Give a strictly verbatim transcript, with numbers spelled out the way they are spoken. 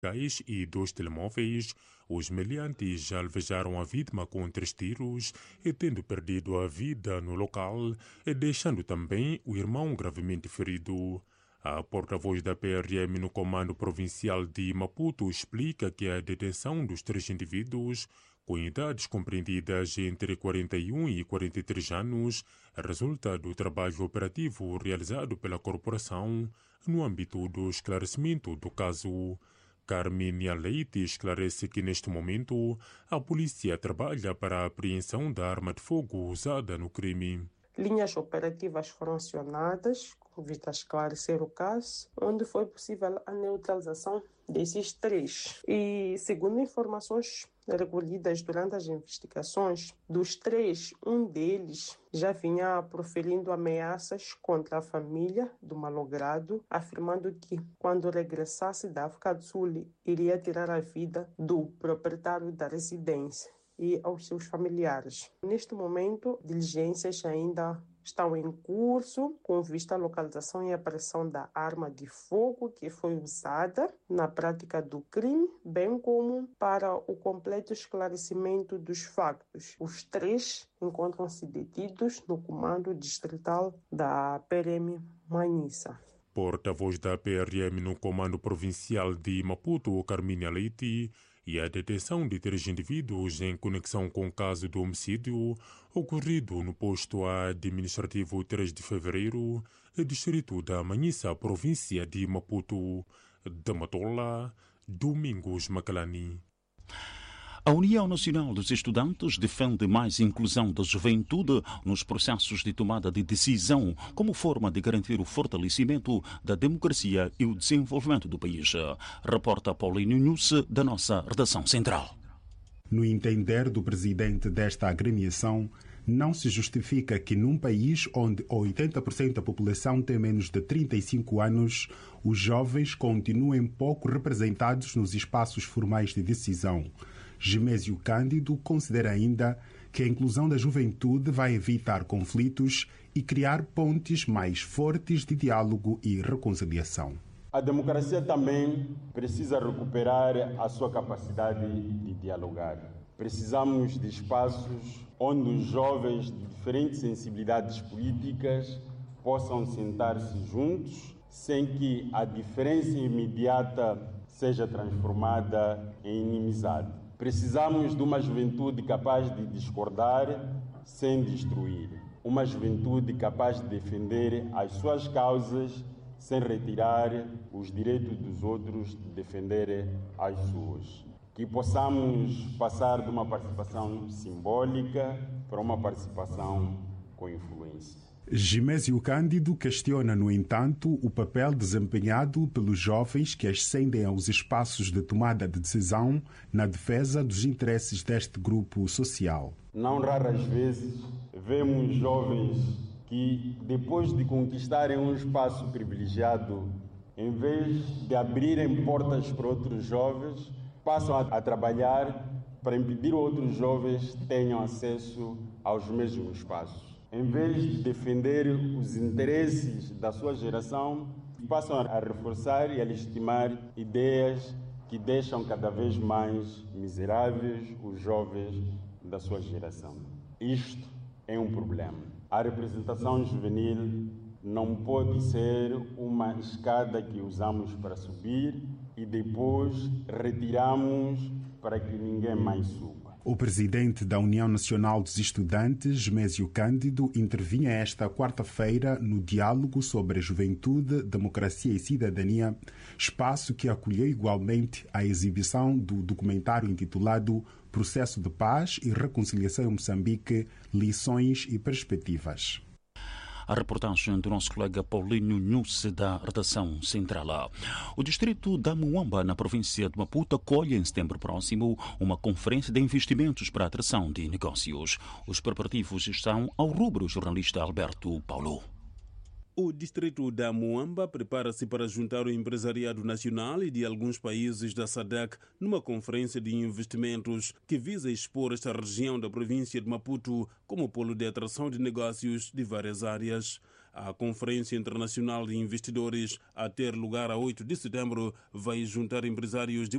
e dois telemóveis. Os meliantes alvejaram a vítima com três tiros e tendo perdido a vida no local, e deixando também o irmão gravemente ferido. A porta-voz da P R M no Comando Provincial de Maputo explica que a detenção dos três indivíduos com idades compreendidas entre quarenta e um e quarenta e três anos resulta do trabalho operativo realizado pela corporação no âmbito do esclarecimento do caso. Carmínia Leite esclarece que neste momento a polícia trabalha para a apreensão da arma de fogo usada no crime. Linhas operativas foram acionadas com vista a esclarecer o caso, onde foi possível a neutralização desses três. E, segundo informações recolhidas durante as investigações, dos três, um deles já vinha proferindo ameaças contra a família do malogrado, afirmando que, quando regressasse da África do Sul, iria tirar a vida do proprietário da residência e aos seus familiares. Neste momento, diligências ainda estão em curso com vista à localização e apreensão da arma de fogo que foi usada na prática do crime, bem como para o completo esclarecimento dos factos. Os três encontram-se detidos no comando distrital da P R M Manhissa. Porta-voz da P R M no Comando Provincial de Maputo, Carmínia Leite, e a detenção de três indivíduos em conexão com o caso do homicídio ocorrido no posto administrativo três de fevereiro, distrito da Manhissa, província de Maputo. Da Matola, Domingos Macalani. A União Nacional dos Estudantes defende mais inclusão da juventude nos processos de tomada de decisão como forma de garantir o fortalecimento da democracia e o desenvolvimento do país. Reporta Paulinho Nunes, da nossa redação central. No entender do presidente desta agremiação, não se justifica que num país onde oitenta por cento da população tem menos de trinta e cinco anos, os jovens continuem pouco representados nos espaços formais de decisão. Gemésio Cândido considera ainda que a inclusão da juventude vai evitar conflitos e criar pontes mais fortes de diálogo e reconciliação. A democracia também precisa recuperar a sua capacidade de dialogar. Precisamos de espaços onde os jovens de diferentes sensibilidades políticas possam sentar-se juntos, sem que a diferença imediata seja transformada em inimizade. Precisamos de uma juventude capaz de discordar sem destruir. Uma juventude capaz de defender as suas causas sem retirar os direitos dos outros de defender as suas. Que possamos passar de uma participação simbólica para uma participação com influência. Gemésio Cândido questiona, no entanto, o papel desempenhado pelos jovens que ascendem aos espaços de tomada de decisão na defesa dos interesses deste grupo social. Não raras vezes vemos jovens que, depois de conquistarem um espaço privilegiado, em vez de abrirem portas para outros jovens, passam a trabalhar para impedir outros jovens tenham acesso aos mesmos espaços. Em vez de defender os interesses da sua geração, passam a reforçar e a legitimar ideias que deixam cada vez mais miseráveis os jovens da sua geração. Isto é um problema. A representação juvenil não pode ser uma escada que usamos para subir e depois retiramos para que ninguém mais suba. O presidente da União Nacional dos Estudantes, Gemésio Cândido, intervinha esta quarta-feira no diálogo sobre a juventude, democracia e cidadania, espaço que acolheu igualmente a exibição do documentário intitulado Processo de Paz e Reconciliação em Moçambique, Lições e Perspectivas. A reportagem do nosso colega Paulinho Nunes, da redação central. O distrito da Muamba, na província de Maputo, acolhe em setembro próximo uma conferência de investimentos para a atração de negócios. Os preparativos estão ao rubro, jornalista Alberto Paulo. O distrito da Muamba prepara-se para juntar o empresariado nacional e de alguns países da SADC numa conferência de investimentos que visa expor esta região da província de Maputo como polo de atração de negócios de várias áreas. A Conferência Internacional de Investidores, a ter lugar a oito de setembro, vai juntar empresários de